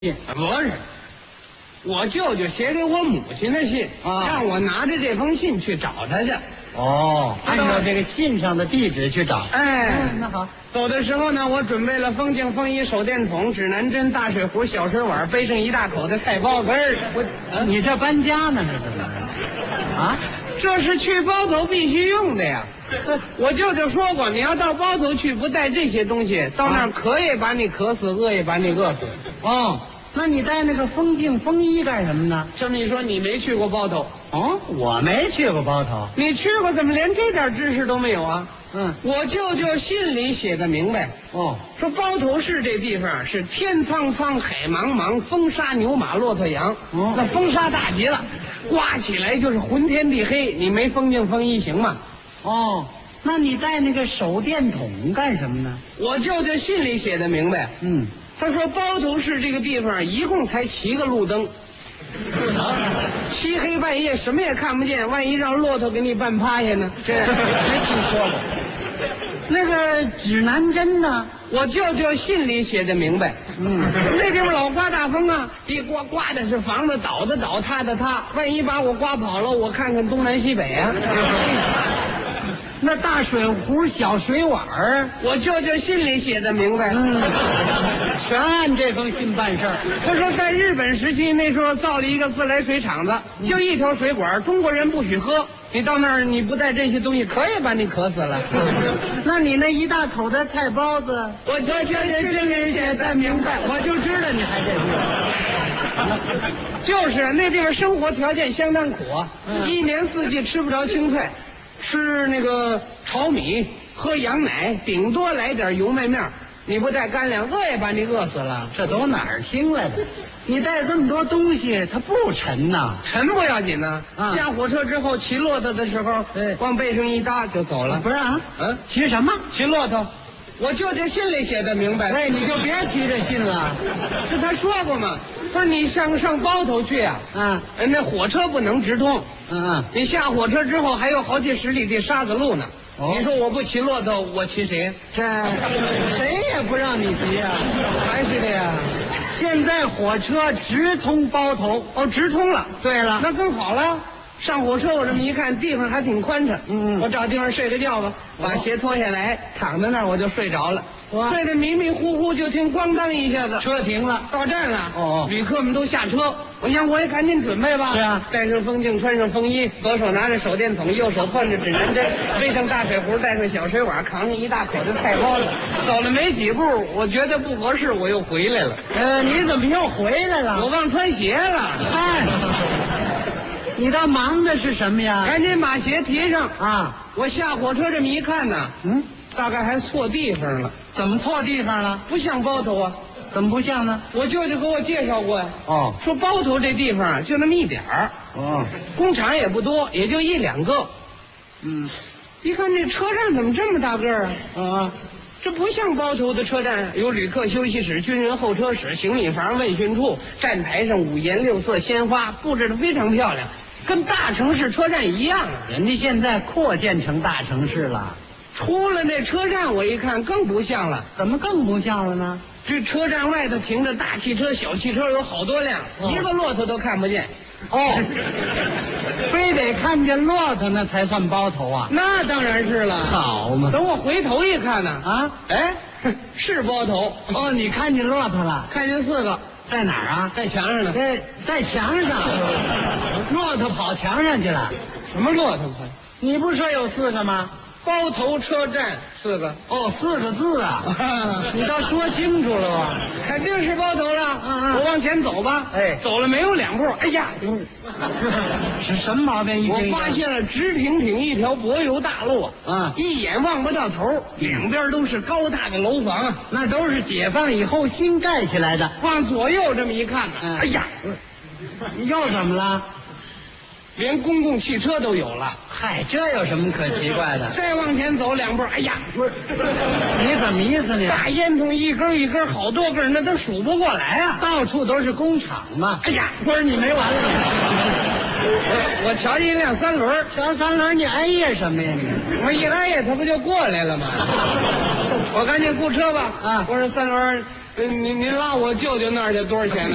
不是，我舅舅写给我母亲的信啊， 让我拿着这封信去找他去。 哦，按照这个信上的地址去找。 哎， 那好。 走的时候呢，我准备了风镜、风衣、手电筒、指南针、大水壶、小水碗，背上一大口的菜包子。 你这搬家呢？这怎么？啊？ 这是去包头必须用的呀。我舅舅说过，你要到包头去，不带这些东西，到那儿渴也把你渴死，饿也把你饿死。 哦，那你带那个风镜、风衣干什么呢？ 这么一说，你没去过包头？ 哦，我没去过包头。 你去过，怎么连这点知识都没有啊？ 嗯， 我舅舅信里写的明白。 哦， 说包头市这地方是天苍苍，海茫茫，风沙牛马骆驼羊。 哦， 那风沙大极了，刮起来就是昏天地黑。你没风镜风衣行吗？ 哦，那你带那个手电筒干什么呢？ 我舅舅信里写的明白。 嗯， 他说包头市这个地方一共才7个路灯，漆黑半夜什么也看不见，万一让骆驼给你绊趴下呢？这别听说了。 那个指南针呢？ 我舅舅信里写的明白。那地方老刮大风啊，一刮刮的是房子，倒的倒，塌的塌，万一把我刮跑了，我看看东南西北啊。 那大水壶、小水碗儿， 我舅舅信里写的明白。 全按这封信办事儿。 他说在日本时期，那时候造了一个自来水厂子，就一条水管，中国人不许喝。你到那儿你不带这些东西，可以把你渴死了。 那你那一大口的菜包子， 我舅舅信里写的明白， 我就知道你还这句。 就是那地方生活条件相当苦啊，一年四季吃不着青菜，吃那个炒米，喝羊奶，顶多来点油麦面。你不带干粮，饿也把你饿死了。 这都哪儿听来的？你带这么多东西，它不沉呐。 沉不要紧呢，下火车之后骑骆驼的时候，往背上一搭就走了。 不是啊？骑什么？ 骑骆驼。我舅舅信里写的明白。 哎，你就别提这信了。 是他说过嘛？他说你上包头去啊，那火车不能直通。你下火车之后还有好几十里的沙子路呢。你说我不骑骆驼，我骑谁？ 这谁也不让你骑呀。 还是的呀。 现在火车直通包头。 哦，直通了。 对了， 那更好了。上火车我这么一看，地方还挺宽敞。我找地方睡个觉吧，把鞋脱下来，躺在那儿我就睡着了。睡得迷迷糊糊，就听咣当一下子， 车停了， 到站了。旅客们都下车，我想我也赶紧准备吧。 是啊， 带上风镜，穿上风衣，左手拿着手电筒，右手攥着指南针，背上大水壶，带上小水碗，扛着一大口的菜包子。走了没几步，我觉得不合适，我又回来了。 你怎么又回来了？ 我忘穿鞋了。 你倒忙的是什么呀？ 赶紧把鞋提上啊！ 我下火车这么一看呢，大概还错地方了。 怎么错地方了？ 不像包头啊。 怎么不像呢？ 我舅舅给我介绍过呀。说包头这地方啊，就那么一点儿。工厂也不多，也就1、2个。一看这车站怎么这么大个儿啊？这不像包头的车站，有旅客休息室、军人候车室、行李房、问讯处，站台上5颜6色鲜花布置得非常漂亮，跟大城市车站一样啊。 人家现在扩建成大城市了。 出了那车站，我一看更不像了。 怎么更不像了呢？ 这车站外头停着大汽车、小汽车有好多辆，一个骆驼都看不见。 非得看见骆驼那才算包头啊？ 那当然是了。 好嘛， 等我回头一看呢，是包头。 你看见骆驼了？ 看见4个， 在哪儿啊？ 在墙上呢。 在墙上。骆驼跑墙上去了？ 什么骆驼？ 你不说有4个吗？ 包头车站4个。 4个字啊！你倒说清楚了吧？ 肯定是包头了。我往前走吧。走了没有2步，哎呀， 是什么毛病？ 我发现了直挺挺一条柏油大路一眼望不到头，两边都是高大的楼房啊， 那都是解放以后新盖起来的。 往左右这么一看呢，哎呀， 又怎么了？ 连公共汽车都有了。 嗨，这有什么可奇怪的？ 再往前走2步，哎呀，不是， 你怎么意思呢？ 大烟囱一根一根，好多根，那都数不过来啊！ 到处都是工厂嘛。 哎呀， 不是你没完了你！ 我瞧见一辆3轮， 瞧3轮，你哎呀什么呀你？ 我一哎呀，他不就过来了吗？我赶紧雇车吧。我说3轮，您拉我舅舅那儿去多少钱呢？